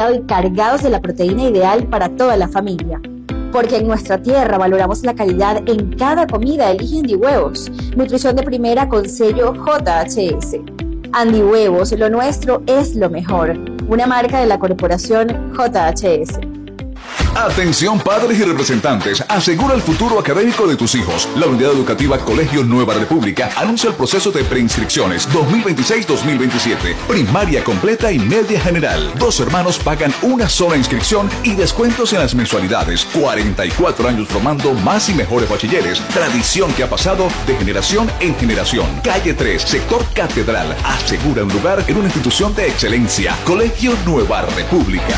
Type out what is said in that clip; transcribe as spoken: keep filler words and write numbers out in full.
balanceado y cargados de la proteína ideal para toda la familia. Porque en nuestra tierra valoramos la calidad en cada comida, elige Andy Huevos. Nutrición de primera con sello J H S. Andy Huevos, lo nuestro es lo mejor. Una marca de la corporación J H S. Atención padres y representantes, asegura el futuro académico de tus hijos. La Unidad Educativa Colegio Nueva República anuncia el proceso de preinscripciones dos mil veintiséis dos mil veintisiete. Primaria completa y media general. Dos hermanos pagan una sola inscripción y descuentos en las mensualidades. cuarenta y cuatro años formando más y mejores bachilleres. Tradición que ha pasado de generación en generación. Calle tres, sector Catedral. Asegura un lugar en una institución de excelencia. Colegio Nueva República.